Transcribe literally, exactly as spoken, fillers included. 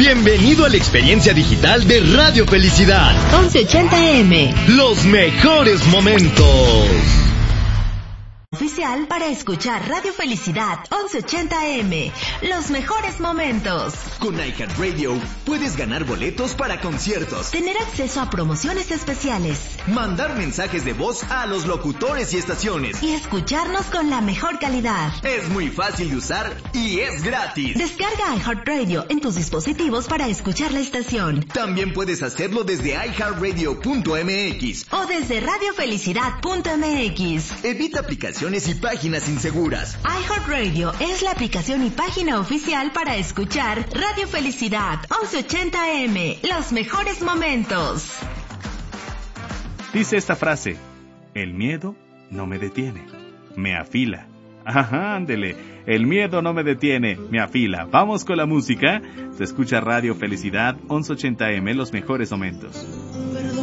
Bienvenido a la experiencia digital de Radio Felicidad. once ochenta A M. Los mejores momentos. Oficial para escuchar Radio Felicidad once ochenta A M. Los mejores momentos. Con iHeartRadio puedes ganar boletos para conciertos, tener acceso a promociones especiales, mandar mensajes de voz a los locutores y estaciones y escucharnos con la mejor calidad. Es muy fácil de usar y es gratis. Descarga iHeartRadio en tus dispositivos para escuchar la estación. También puedes hacerlo desde i heart radio punto m x o desde radio felicidad punto m x. Evita aplicaciones y páginas inseguras. iHeartRadio es la aplicación y página oficial para escuchar Radio Felicidad once ochenta A M. Los mejores momentos. Dice esta frase: el miedo no me detiene, me afila. Ajá, ándele, el miedo no me detiene, me afila. Vamos con la música. Se escucha Radio Felicidad once ochenta A M, los mejores momentos.